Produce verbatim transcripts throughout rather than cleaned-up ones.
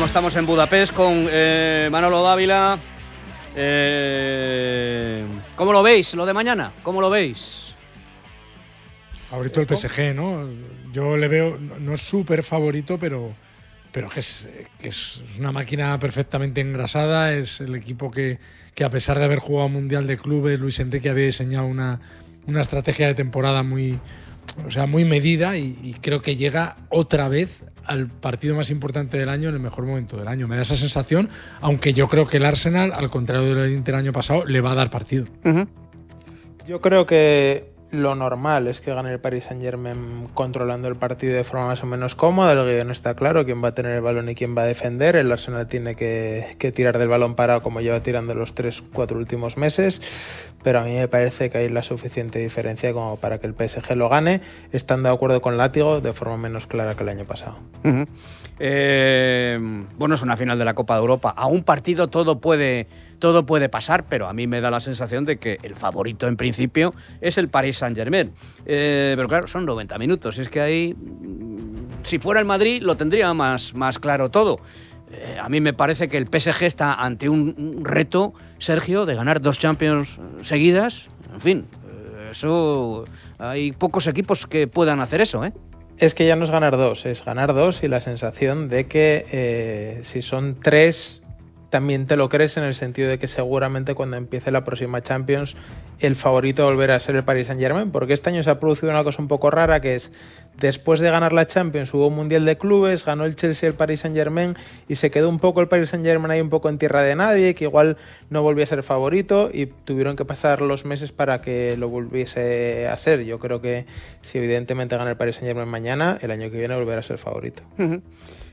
como estamos en Budapest con eh, Manolo Dávila. Eh, ¿Cómo lo veis lo de mañana? ¿Cómo lo veis? Favorito el P S G, ¿no? Yo le veo, no es súper favorito, pero, pero que, es, que es una máquina perfectamente engrasada. Es el equipo que, que a pesar de haber jugado Mundial de Clubes, Luis Enrique había diseñado una, una estrategia de temporada muy, o sea, muy medida y, y creo que llega otra vez al partido más importante del año en el mejor momento del año. Me da esa sensación, aunque yo creo que el Arsenal, al contrario del Inter año pasado, le va a dar partido. Uh-huh. Yo creo que lo normal es que gane el Paris Saint-Germain controlando el partido de forma más o menos cómoda. El guión está claro, quién va a tener el balón y quién va a defender. El Arsenal tiene que, que tirar del balón parado como lleva tirando los tres, cuatro últimos meses. Pero a mí me parece que hay la suficiente diferencia como para que el P S G lo gane, estando de acuerdo con Látigo de forma menos clara que el año pasado. Uh-huh. eh, bueno, es una final de la Copa de Europa. A un partido todo puede, todo puede pasar, pero a mí me da la sensación de que el favorito en principio es el Paris Saint-Germain. Eh, pero claro, son noventa minutos. Es que ahí, si fuera el Madrid, lo tendría más, más claro todo. Eh, a mí me parece que el P S G está ante un, un reto, Sergio, de ganar dos Champions seguidas. En fin, eh, eso hay pocos equipos que puedan hacer eso, ¿eh? Es que ya no es ganar dos, es ganar dos y la sensación de que eh, si son tres, también te lo crees en el sentido de que seguramente cuando empiece la próxima Champions el favorito volverá a ser el Paris Saint-Germain, porque este año se ha producido una cosa un poco rara, que es después de ganar la Champions hubo un Mundial de Clubes, ganó el Chelsea el Paris Saint-Germain y se quedó un poco el Paris Saint-Germain ahí un poco en tierra de nadie, que igual no volvía a ser favorito y tuvieron que pasar los meses para que lo volviese a ser. Yo creo que si evidentemente gana el Paris Saint-Germain mañana, el año que viene volverá a ser favorito. Uh-huh.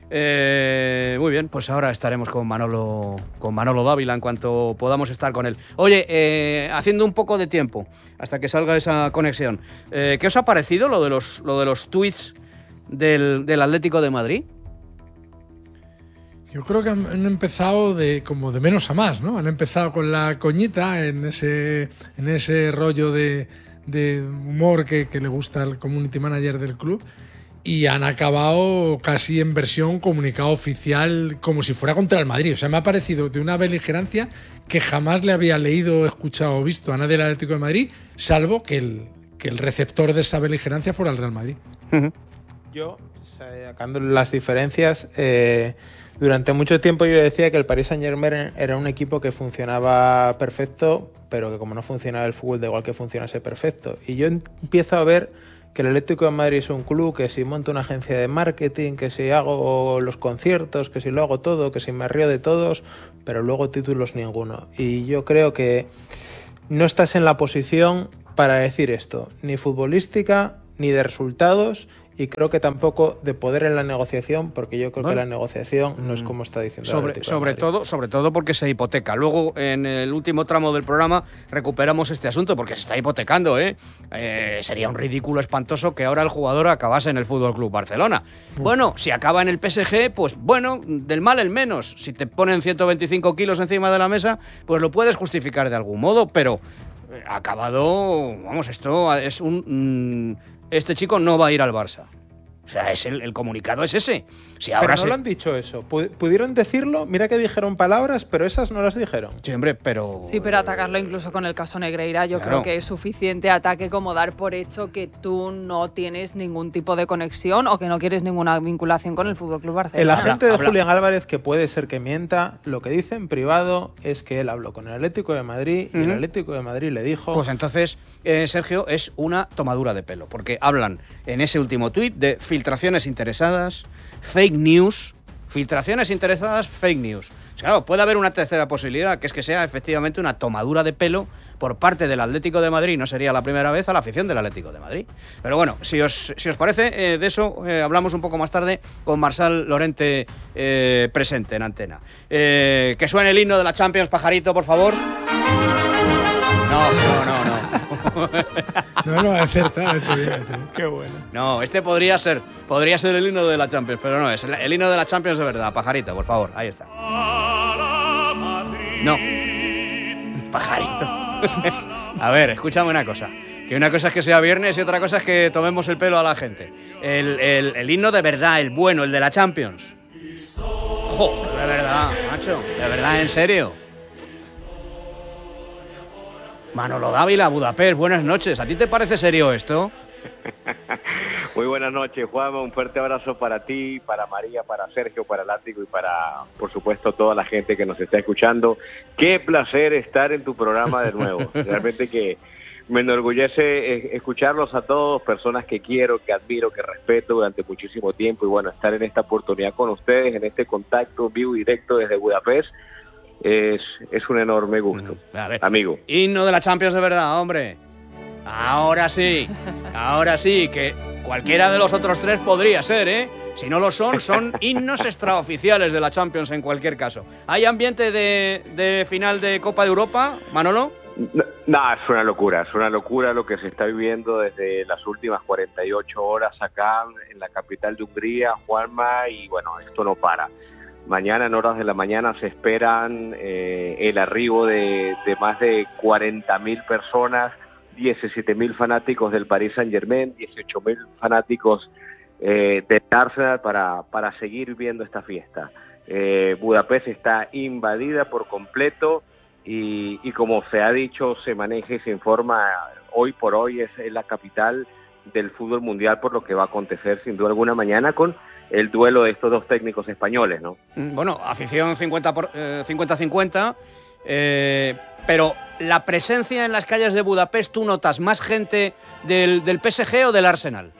Eh, muy bien, pues ahora estaremos con Manolo, con Manolo Dávila en cuanto podamos estar con él. Oye, eh, haciendo un poco de tiempo hasta que salga esa conexión, eh, ¿qué os ha parecido lo de los, lo de los tuits del, del Atlético de Madrid? Yo creo que han, han empezado de como de menos a más, ¿no? Han empezado con la coñita en ese, en ese rollo de, de humor que, que le gusta al community manager del club. Y han acabado casi en versión comunicado oficial, como si fuera contra el Madrid. O sea, me ha parecido de una beligerancia que jamás le había leído, escuchado o visto a nadie del Atlético de Madrid, salvo que el, que el receptor de esa beligerancia fuera el Real Madrid. Uh-huh. Yo, sacando las diferencias, eh, durante mucho tiempo yo decía que el Paris Saint-Germain era un equipo que funcionaba perfecto, pero que como no funcionaba el fútbol, da igual que funcionase perfecto. Y yo empiezo a ver que el Atlético de Madrid es un club que si monto una agencia de marketing, que si hago los conciertos, que si lo hago todo, que si me río de todos, pero luego títulos ninguno. Y yo creo que no estás en la posición para decir esto, ni futbolística, ni de resultados, y creo que tampoco de poder en la negociación, porque yo creo bueno, que la negociación no es como está diciendo sobre, el sobre todo sobre todo porque se hipoteca. Luego en el último tramo del programa recuperamos este asunto porque se está hipotecando, ¿eh? Eh, sería un ridículo espantoso que ahora el jugador acabase en el Fútbol Club Barcelona. Mm. Bueno, si acaba en el P S G, pues bueno, del mal el menos. Si te ponen ciento veinticinco kilos encima de la mesa, pues lo puedes justificar de algún modo, pero ha acabado, vamos, esto es un... Mmm, este chico no va a ir al Barça. O sea, es el, el comunicado es ese. Si ahora pero no se... lo han dicho eso. Pudieron decirlo, mira que dijeron palabras, pero esas no las dijeron. Sí, hombre, pero... Sí, pero atacarlo incluso con el caso Negreira, yo claro. creo que es suficiente ataque como dar por hecho que tú no tienes ningún tipo de conexión o que no quieres ninguna vinculación con el F C Barcelona. El agente de habla. Julián Álvarez, que puede ser que mienta, lo que dice en privado es que él habló con el Atlético de Madrid y uh-huh. el Atlético de Madrid le dijo... Pues entonces, eh, Sergio, es una tomadura de pelo, porque hablan en ese último tuit de filtraciones interesadas, fake news, filtraciones interesadas, fake news. O sea, claro, puede haber una tercera posibilidad, que es que sea efectivamente una tomadura de pelo por parte del Atlético de Madrid, no sería la primera vez, a la afición del Atlético de Madrid. Pero bueno, si os, si os parece, eh, de eso eh, hablamos un poco más tarde con Marçal Llorente eh, presente en antena. Eh, que suene el himno de la Champions, pajarito, por favor. No, no, no, no. No, no, acertado, hecho bien, hecho bien. Qué bueno. No, este podría ser, podría ser el himno de la Champions, pero no es. El, el himno de la Champions de verdad, pajarito, por favor, ahí está. No, pajarito. A ver, escúchame una cosa. Que una cosa es que sea viernes y otra cosa es que tomemos el pelo a la gente. El, el, el himno de verdad, el bueno, el de la Champions. Jo, de verdad, macho, de verdad, en serio. Manolo Dávila, Budapest, buenas noches. ¿A ti te parece serio esto? Muy buenas noches, Juanma. Un fuerte abrazo para ti, para María, para Sergio, para Látigo y para, por supuesto, toda la gente que nos está escuchando. Qué placer estar en tu programa de nuevo. Realmente que me enorgullece escucharlos a todos, personas que quiero, que admiro, que respeto durante muchísimo tiempo. Y bueno, estar en esta oportunidad con ustedes, en este contacto vivo y directo desde Budapest, es, es un enorme gusto. A ver, amigo. Himno de la Champions de verdad, hombre. Ahora sí, ahora sí, que cualquiera de los otros tres podría ser, ¿eh? Si no lo son, son himnos extraoficiales de la Champions en cualquier caso. ¿Hay ambiente de, de final de Copa de Europa, Manolo? No, no, es una locura, es una locura lo que se está viviendo desde las últimas cuarenta y ocho horas acá en la capital de Hungría, Juanma, y bueno, esto no para. Mañana en horas de la mañana se esperan eh, el arribo de, de más de cuarenta mil personas, diecisiete mil fanáticos del Paris Saint-Germain, dieciocho mil fanáticos eh, del Arsenal para, para seguir viendo esta fiesta. Eh, Budapest está invadida por completo y, y como se ha dicho, se maneja y se informa, hoy por hoy es, es la capital del fútbol mundial por lo que va a acontecer sin duda alguna mañana con el duelo de estos dos técnicos españoles, ¿no? Bueno, afición cincuenta cincuenta, eh, pero la presencia en las calles de Budapest, ¿tú notas más gente del, del P S G o del Arsenal?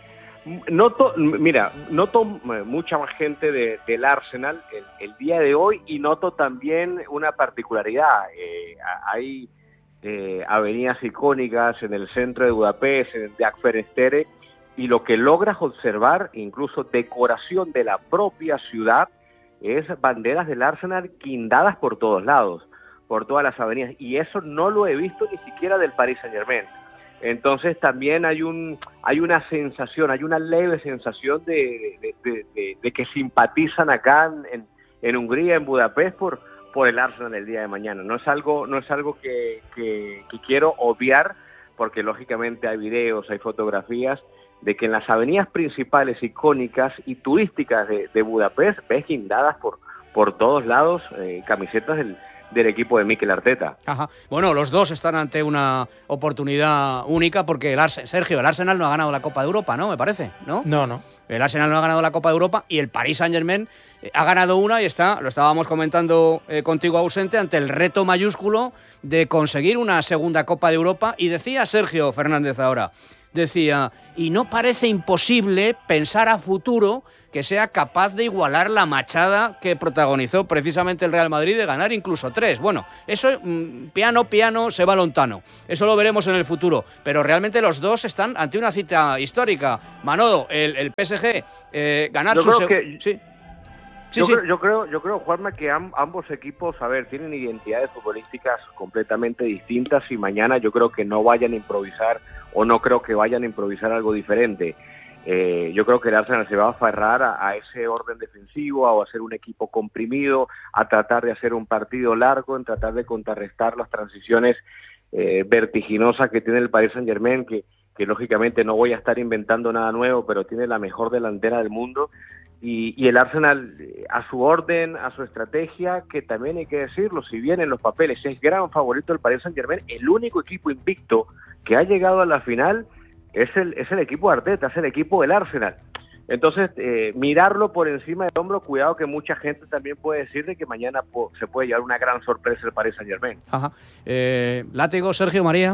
Noto, mira, noto mucha más gente de, del Arsenal el, el día de hoy y noto también una particularidad. Eh, hay eh, avenidas icónicas en el centro de Budapest, en el de Akferestere, y lo que logras observar, incluso decoración de la propia ciudad, es banderas del Arsenal guindadas por todos lados, por todas las avenidas, y eso no lo he visto ni siquiera del Paris Saint-Germain. Entonces también hay un hay una sensación, hay una leve sensación de, de, de, de, de que simpatizan acá en, en Hungría, en Budapest, por, por el Arsenal el día de mañana. No es algo, no es algo que, que, que quiero obviar, porque lógicamente hay videos, hay fotografías, de que en las avenidas principales icónicas y turísticas de, de Budapest ves guindadas por, por todos lados eh, camisetas del, del equipo de Mikel Arteta. Ajá. Bueno, los dos están ante una oportunidad única porque el Arsenal, Sergio, el Arsenal no ha ganado la Copa de Europa, ¿no? Me parece, ¿no? No, no. El Arsenal no ha ganado la Copa de Europa y el Paris Saint-Germain eh, ha ganado una y está, lo estábamos comentando eh, contigo ausente, ante el reto mayúsculo de conseguir una segunda Copa de Europa. Y decía Sergio Fernández ahora, decía, y no parece imposible pensar a futuro que sea capaz de igualar la machada que protagonizó precisamente el Real Madrid de ganar incluso tres. Bueno, eso mmm, piano, piano, se va lontano. Eso lo veremos en el futuro. Pero realmente los dos están ante una cita histórica. Manolo, el, el P S G, eh, ganar yo su... Creo que... Sí. Sí, yo, sí. Creo, yo creo, yo creo, Juanma, que am, ambos equipos, a ver, tienen identidades futbolísticas completamente distintas y mañana yo creo que no vayan a improvisar o no creo que vayan a improvisar algo diferente. Eh, yo creo que el Arsenal se va a aferrar a, a ese orden defensivo, a hacer un equipo comprimido, a tratar de hacer un partido largo, en tratar de contrarrestar las transiciones eh, vertiginosas que tiene el Paris Saint-Germain, que, que lógicamente no voy a estar inventando nada nuevo, pero tiene la mejor delantera del mundo. Y, y el Arsenal, a su orden, a su estrategia, que también hay que decirlo, si bien en los papeles es gran favorito del Paris Saint-Germain, el único equipo invicto que ha llegado a la final es el, es el equipo de Arteta, es el equipo del Arsenal. Entonces, eh, mirarlo por encima del hombro, cuidado que mucha gente también puede decir de que mañana po- se puede llevar una gran sorpresa el Paris Saint-Germain. Ajá. Eh, Látigo, Sergio, María.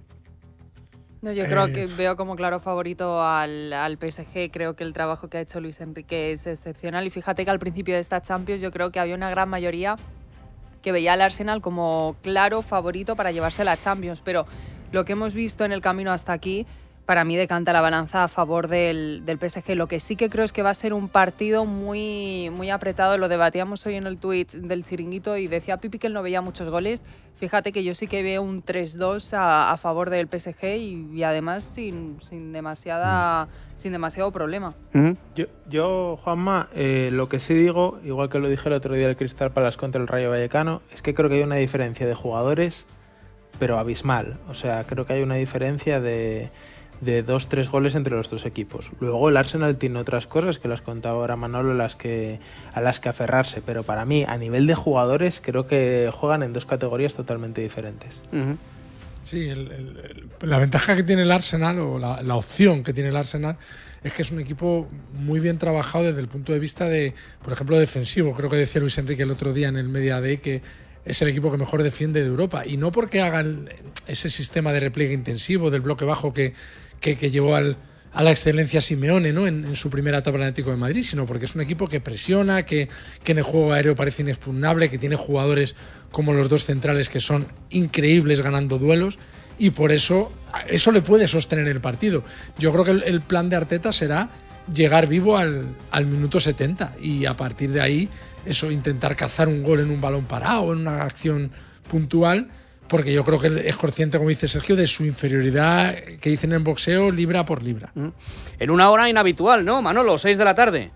No, yo creo que veo como claro favorito al, al P S G. Creo que el trabajo que ha hecho Luis Enrique es excepcional. Y fíjate que al principio de esta Champions yo creo que había una gran mayoría que veía al Arsenal como claro favorito para llevarse la Champions. Pero lo que hemos visto en el camino hasta aquí, para mí decanta la balanza a favor del, del P S G. Lo que sí que creo es que va a ser un partido muy, muy apretado. Lo debatíamos hoy en el Twitch del Chiringuito y decía Pipi que él no veía muchos goles. Fíjate que yo sí que veo un tres dos a, a favor del P S G y, y además sin, sin, demasiada, sin demasiado problema. Uh-huh. Yo, yo Juanma, eh, lo que sí digo, igual que lo dije el otro día del Crystal Palace contra el Rayo Vallecano, es que creo que hay una diferencia de jugadores, pero abismal. O sea, creo que hay una diferencia de... de dos, tres goles entre los dos equipos. Luego el Arsenal tiene otras cosas que las contaba ahora Manolo, las que, a las que aferrarse, pero para mí, a nivel de jugadores, creo que juegan en dos categorías totalmente diferentes. Uh-huh. Sí, el, el, el, la ventaja que tiene el Arsenal, o la, la opción que tiene el Arsenal, es que es un equipo muy bien trabajado desde el punto de vista de, por ejemplo, defensivo. Creo que decía Luis Enrique el otro día en el Media Day que es el equipo que mejor defiende de Europa, y no porque hagan ese sistema de repliegue intensivo del bloque bajo que, que, que llevó al, a la excelencia Simeone, ¿no? en, en su primera etapa en el Atlético de Madrid, sino porque es un equipo que presiona, que, que en el juego aéreo parece inexpugnable, que tiene jugadores como los dos centrales que son increíbles ganando duelos, y por eso eso le puede sostener el partido. Yo creo que el, el plan de Arteta será llegar vivo al, al minuto setenta, y a partir de ahí eso, intentar cazar un gol en un balón parado, en una acción puntual, porque yo creo que es consciente, como dice Sergio, de su inferioridad, que dicen en boxeo, libra por libra. En una hora inhabitual, ¿no, Manolo? seis de la tarde.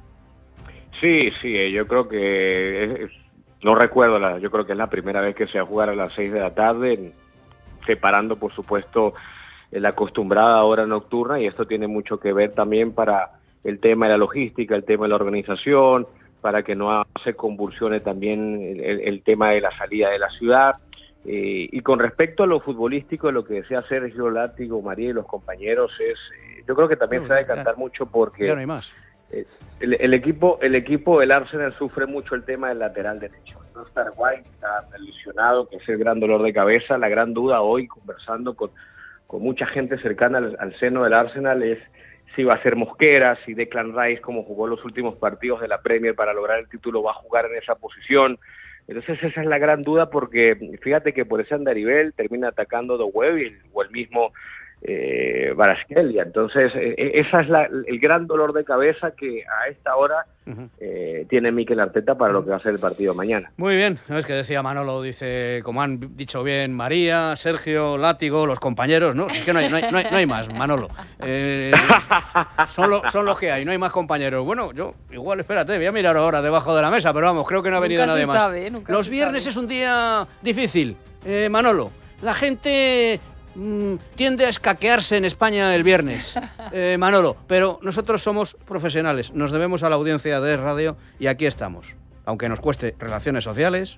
Sí, sí, yo creo que, es, no recuerdo, la, yo creo que es la primera vez que se va a jugar a las seis de la tarde, separando, por supuesto, la acostumbrada hora nocturna, y esto tiene mucho que ver también para el tema de la logística, el tema de la organización, para que no se convulsione también el, el tema de la salida de la ciudad. Eh, y con respecto a lo futbolístico, lo que decía Sergio, Látigo, María y los compañeros, es eh, yo creo que también no, se va a decantar mucho porque ya no hay más. Eh, el, el equipo el equipo del Arsenal sufre mucho el tema del lateral derecho. No está White, está lesionado, que es el gran dolor de cabeza. La gran duda hoy, conversando con, con mucha gente cercana al, al seno del Arsenal, es si va a ser Mosquera, si Declan Rice, como jugó los últimos partidos de la Premier para lograr el título, va a jugar en esa posición. Entonces esa es la gran duda, porque fíjate que por ese andarivel termina atacando De Web o el mismo eh, Kvaratskhelia. Entonces eh, esa es la, el gran dolor de cabeza que a esta hora uh-huh. eh, tiene Mikel Arteta para lo que va a ser el partido mañana. Muy bien, no es que decía Manolo, dice, como han dicho bien María, Sergio, Látigo, los compañeros, ¿no? Es que no hay, no hay, no hay, no hay más, Manolo. Eh, son, lo, son los que hay, no hay más compañeros. Bueno, yo igual, espérate, voy a mirar ahora debajo de la mesa, pero vamos, creo que no ha venido nunca nadie se más. Sabe, nunca los se viernes sabe. Es un día difícil, eh, Manolo. La gente mmm, tiende a escaquearse en España el viernes, eh, Manolo, pero nosotros somos profesionales, nos debemos a la audiencia de Radio y aquí estamos. Aunque nos cueste relaciones sociales,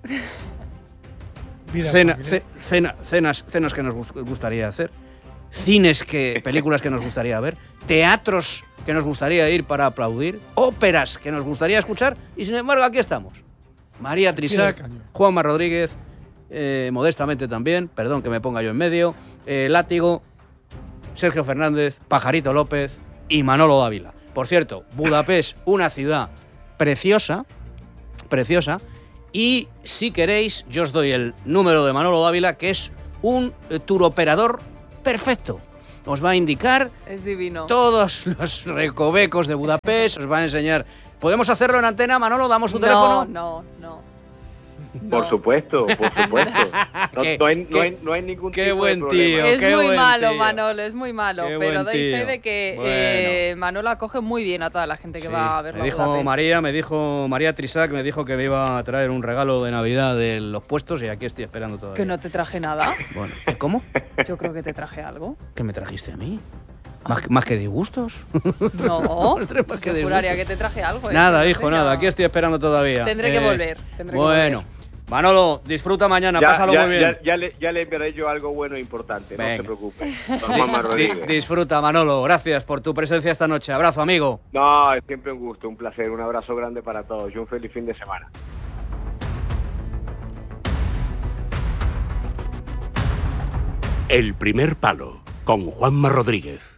cena, ce, cena, cenas, cenas que nos gustaría hacer, cines, que, películas que nos gustaría ver, teatros que nos gustaría ir para aplaudir, óperas que nos gustaría escuchar, y sin embargo aquí estamos. María Trisac, Juanma Rodríguez, eh, modestamente también, perdón que me ponga yo en medio, eh, Látigo, Sergio Fernández, Pajarito López y Manolo Dávila. Por cierto, Budapest, una ciudad preciosa, preciosa, y si queréis, yo os doy el número de Manolo Dávila, que es un eh, turoperador perfecto. Os va a indicar es divino. Todos los recovecos de Budapest, os va a enseñar. ¿Podemos hacerlo en antena, Manolo? ¿Damos un no, teléfono? No, no, Por no. supuesto, por supuesto. No, Qué, no, hay, qué, no, hay, no hay ningún qué tipo buen de problema. tío, Es qué muy buen malo, tío. Manolo, es muy malo, Qué pero buen doy fe tío. de que Bueno. eh, Manolo acoge muy bien a toda la gente que Sí. va a verlo. Me a dijo Budapest. María, me dijo María Trisac, me dijo que me iba a traer un regalo de Navidad de los puestos y aquí estoy esperando todavía. Que no te traje nada. Bueno, ¿cómo? Yo creo que te traje algo. ¿Qué me trajiste a mí? ¿Más, que, más que disgustos? No, Más que yo disgustos. juraría que te traje algo. ¿eh? Nada, No hijo, sé, nada. no. Aquí estoy esperando todavía. Tendré que volver, tendré que bueno, volver. Manolo, disfruta mañana, Ya, pásalo ya, muy bien. ya, ya, le, ya le enviaré yo algo bueno e importante, Venga. no se preocupe. Don Juanma Di- Rodríguez. disfruta, Manolo. Gracias por tu presencia esta noche. Abrazo, amigo. No, es siempre un gusto, un placer, un abrazo grande para todos y un feliz fin de semana. El primer palo, con Juanma Rodríguez.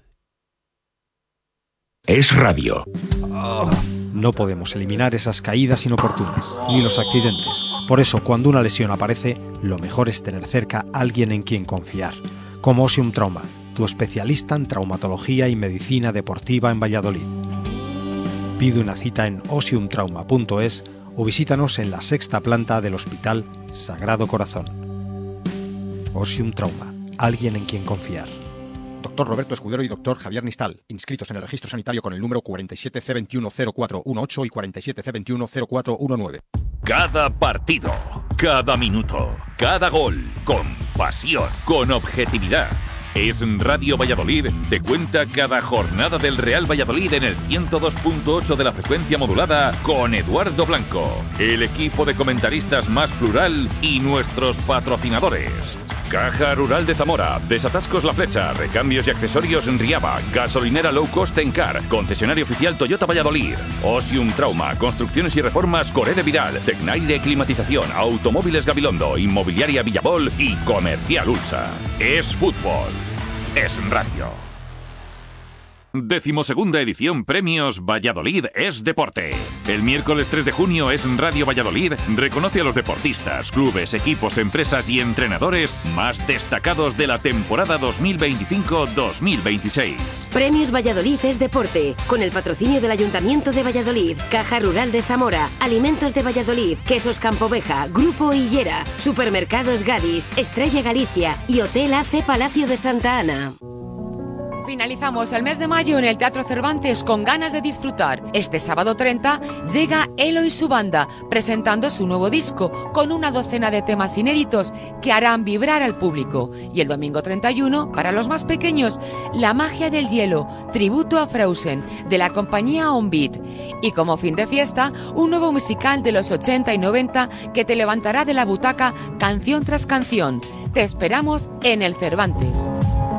Es radio. No podemos eliminar esas caídas inoportunas, ni los accidentes. Por eso, cuando una lesión aparece, lo mejor es tener cerca a alguien en quien confiar. Como Osium Trauma, tu especialista en traumatología y medicina deportiva en Valladolid. Pide una cita en osium trauma punto es o visítanos en la sexta planta del Hospital Sagrado Corazón. Osium Trauma, alguien en quien confiar. Doctor Roberto Escudero y doctor Javier Nistal, inscritos en el registro sanitario con el número cuarenta y siete C veintiuno cero cuatro dieciocho y cuarenta y siete C veintiuno cero cuatro diecinueve. Cada partido, cada minuto, cada gol, con pasión, con objetividad. Es Radio Valladolid te cuenta cada jornada del Real Valladolid en el ciento dos punto ocho de la frecuencia modulada con Eduardo Blanco, el equipo de comentaristas más plural y nuestros patrocinadores. Caja Rural de Zamora, Desatascos La Flecha, recambios y accesorios en Riaba, gasolinera low cost en Car, concesionario oficial Toyota Valladolid, Osium Trauma, construcciones y reformas Coré de Viral, Tecnaire Climatización, Automóviles Gabilondo, Inmobiliaria Villabol y Comercial Ulsa. Es fútbol, es radio. Decimosegunda edición Premios Valladolid es Deporte. El miércoles tres de junio es Radio Valladolid reconoce a los deportistas, clubes, equipos, empresas y entrenadores más destacados de la temporada dos mil veinticinco dos mil veintiséis. Premios Valladolid es Deporte, con el patrocinio del Ayuntamiento de Valladolid, Caja Rural de Zamora, Alimentos de Valladolid, Quesos Campoveja, Grupo Hillera, Supermercados Gadis, Estrella Galicia y Hotel A C Palacio de Santa Ana. Finalizamos el mes de mayo en el Teatro Cervantes con ganas de disfrutar. Este sábado treinta llega Elo y su banda, presentando su nuevo disco, con una docena de temas inéditos que harán vibrar al público. Y el domingo treinta y uno, para los más pequeños, La magia del hielo, tributo a Frozen, de la compañía On Beat. Y como fin de fiesta, un nuevo musical de los ochenta y noventa que te levantará de la butaca canción tras canción. Te esperamos en el Cervantes.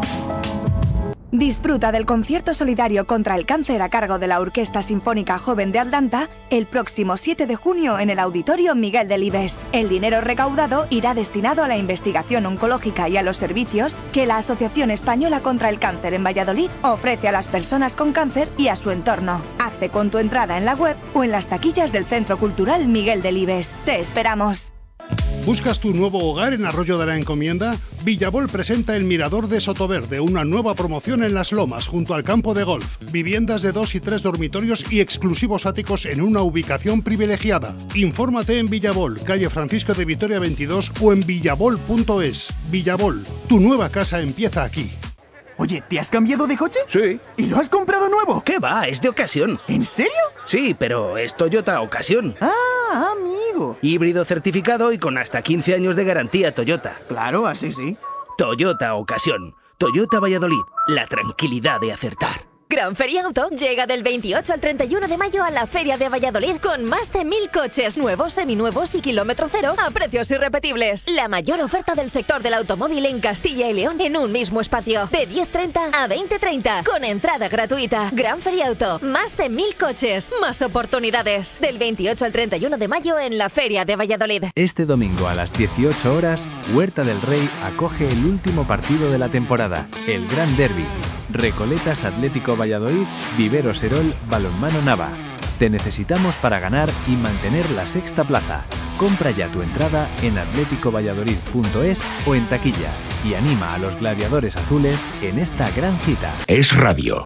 Disfruta del concierto solidario contra el cáncer a cargo de la Orquesta Sinfónica Joven de Atlanta el próximo siete de junio en el Auditorio Miguel Delibes. El dinero recaudado irá destinado a la investigación oncológica y a los servicios que la Asociación Española contra el Cáncer en Valladolid ofrece a las personas con cáncer y a su entorno. Hazte con tu entrada en la web o en las taquillas del Centro Cultural Miguel Delibes. ¡Te esperamos! ¿Buscas tu nuevo hogar en Arroyo de la Encomienda? Villabol presenta el Mirador de Sotoverde, una nueva promoción en Las Lomas, junto al campo de golf. Viviendas de dos y tres dormitorios y exclusivos áticos en una ubicación privilegiada. Infórmate en Villabol, calle Francisco de Vitoria veintidós o en villabol punto es. Villabol, tu nueva casa empieza aquí. Oye, ¿te has cambiado de coche? Sí. ¿Y lo has comprado nuevo? ¿Qué va? Es de ocasión. ¿En serio? Sí, pero es Toyota Ocasión. Ah, amigo. Híbrido certificado y con hasta quince años de garantía Toyota. Claro, así sí. Toyota Ocasión. Toyota Valladolid. La tranquilidad de acertar. Gran Feria Auto llega del veintiocho al treinta y uno de mayo a la Feria de Valladolid con más de mil coches nuevos, seminuevos y kilómetro cero a precios irrepetibles. La mayor oferta del sector del automóvil en Castilla y León en un mismo espacio. De diez treinta a veinte treinta con entrada gratuita. Gran Feria Auto. Más de mil coches. Más oportunidades. Del veintiocho al treinta y uno de mayo en la Feria de Valladolid. Este domingo a las dieciocho horas, Huerta del Rey acoge el último partido de la temporada, el Gran Derby. Recoletas Atlético Valladolid, Vivero Serol, Balonmano Nava. Te necesitamos para ganar y mantener la sexta plaza. Compra ya tu entrada en atlético valladolid punto es o en taquilla y anima a los gladiadores azules en esta gran cita. Es radio.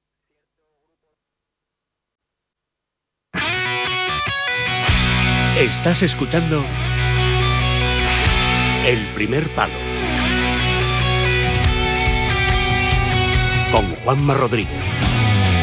Estás escuchando El Primer Palo con Juanma Rodríguez.